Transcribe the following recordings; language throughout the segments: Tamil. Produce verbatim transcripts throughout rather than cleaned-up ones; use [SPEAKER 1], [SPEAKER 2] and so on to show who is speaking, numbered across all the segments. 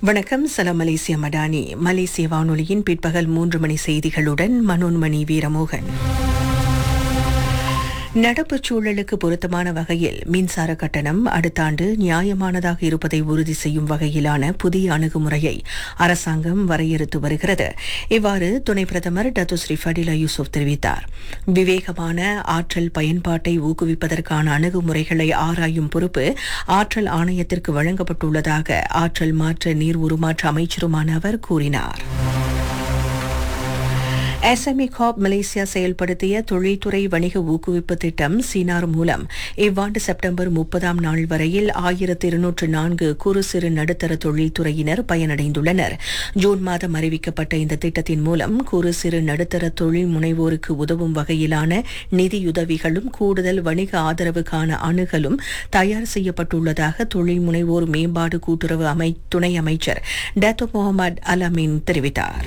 [SPEAKER 1] வணக்கம். சலாம் மலேசிய மடானி. மலேசிய வானொலியின் பிற்பகல் மூன்று மணி செய்திகளுடன் மனோன்மணி வீரமோகன். நடப்புச் சூழலுக்கு பொருத்தமான வகையில் மின்சார கட்டணம் அடுத்த ஆண்டு நியாயமானதாக இருப்பதை உறுதி செய்யும் வகையிலான புதிய அணுகுமுறையை அரசாங்கம் வரையறுத்து வருகிறது. இவ்வாறு துணை பிரதமர் டத்துஸ்ரீ ஃபடிலா யூசுப் தெரிவித்தார். விவேகமான ஆற்றல் பயன்பாட்டை ஊக்குவிப்பதற்கான அணுகுமுறைகளை ஆராயும் பொறுப்பு ஆற்றல் ஆணையத்திற்கு வழங்கப்பட்டுள்ளதாக ஆற்றல் மாற்ற நீர் உருமாற்ற அமைச்சருமான அவர் கூறினார். எஸ்எம்இ காப் மலேசியா செயல்படுத்திய தொழில்துறை வணிக ஊக்குவிப்பு திட்டம் சீனார் மூலம் இவ்வாண்டு செப்டம்பர் முப்பதாம் நாள் வரையில் ஆயிரத்து இருநூற்று நான்கு குறு சிறு நடுத்தர தொழில்துறையினர் பயனடைந்துள்ளனர். ஜூன் மாதம் அறிவிக்கப்பட்ட இந்த திட்டத்தின் மூலம் குறு சிறு நடுத்தர தொழில் முனைவோருக்கு உதவும் வகையிலான நிதியுதவிகளும் கூடுதல் வணிக ஆதரவுக்கான அணுகலும் தயார் செய்யப்பட்டுள்ளதாக தொழில் முனைவோர் மேம்பாடு கூட்டுறவு அமை துணை அமைச்சர் டத்தோ முகமது அலமீன் தெரிவித்தார்.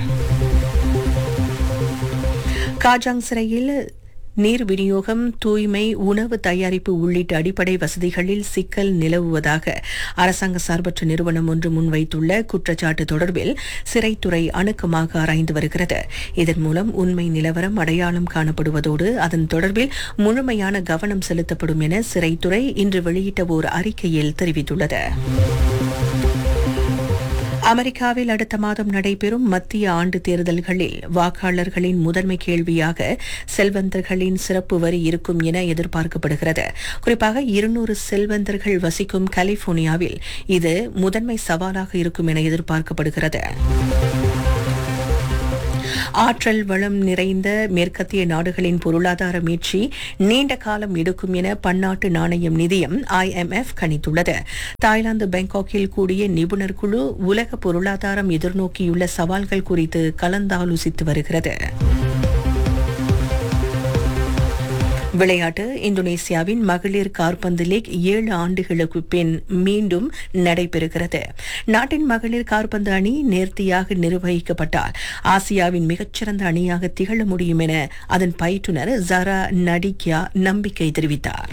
[SPEAKER 1] காஜாங் சிறையில் நீர் விநியோகம், தூய்மை, உணவு தயாரிப்பு உள்ளிட்ட அடிப்படை வசதிகளில் சிக்கல் நிலவுவதாக அரசாங்க சார்பற்ற நிறுவனம் ஒன்று முன்வைத்துள்ள குற்றச்சாட்டு தொடர்பில் சிறைத்துறை அணுக்கமாக ஆராய்ந்து வருகிறது. இதன் மூலம் உண்மை நிலவரம் அடையாளம் காணப்படுவதோடு அதன் தொடர்பில் முழுமையான கவனம் செலுத்தப்படும் என சிறைத்துறை இன்று வெளியிட்ட ஓர் அறிக்கையில் தெரிவித்துள்ளது. அமெரிக்காவில் அடுத்த மாதம் நடைபெறும் மத்திய ஆண்டு தேர்தல்களில் வாக்காளர்களின் முதன்மை கேள்வியாக செல்வந்தர்களின் சிறப்பு வரி இருக்கும் என எதிர்பார்க்கப்படுகிறது. குறிப்பாக இருநூறு செல்வந்தர்கள் வசிக்கும் கலிபோர்னியாவில் இது முதன்மை சவாலாக இருக்கும் என எதிர்பார்க்கப்படுகிறது. ஆற்றல் வளம் நிறைந்த மேற்கத்திய நாடுகளின் பொருளாதார மீட்சி நீண்ட காலம் எடுக்கும் என பன்னாட்டு நாணயம் நிதியம் ஐஎம்எஃப் கணித்துள்ளது. தாய்லாந்து பாங்காக்கில் கூடிய நிபுணர் குழு உலக பொருளாதாரம் எதிர்நோக்கியுள்ள சவால்கள் குறித்து கலந்தாலோசித்து வருகிறது. விளையாட்டு. இந்தோனேசியாவின் மகளிர் காற்பந்து லீக் ஏழு ஆண்டுகளுக்கு பின் மீண்டும் நடைபெறுகிறது. நாட்டின் மகளிர் காற்பந்து அணி நேர்த்தியாக நிர்வகிக்கப்பட்டால் ஆசியாவின் மிகச்சிறந்த அணியாக திகழ முடியும் என அதன் பயிற்றுனர் ஜரா நடிக்யா நம்பிக்கை தெரிவித்தார்.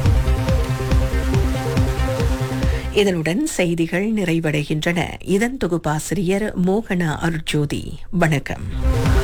[SPEAKER 1] இதனுடன் செய்திகள் நிறைவடைகின்றன. இதன் தொகுப்பாசிரியர் மோகனா அருட்ஜோதி. வணக்கம்.